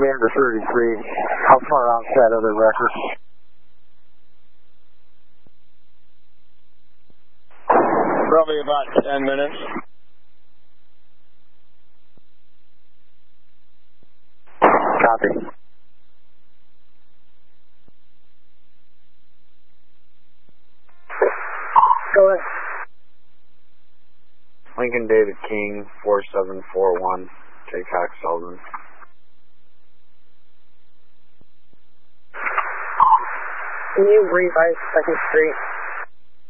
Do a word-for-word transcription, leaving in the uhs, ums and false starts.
Commander thirty-three. How far outside of the record? Probably about ten minutes. Copy. Go ahead. Lincoln David King, four seven four one, J. Cox Sullivan. Can you revise Second Street?